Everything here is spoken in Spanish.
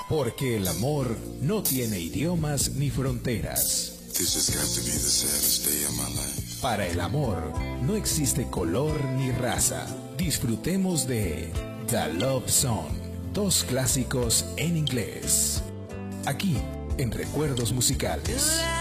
Porque el amor no tiene idiomas ni fronteras. This has got to be the saddest day of my life. Para el amor no existe color ni raza. Disfrutemos de The Love Song, 2 clásicos en inglés. Aquí, en Recuerdos Musicales.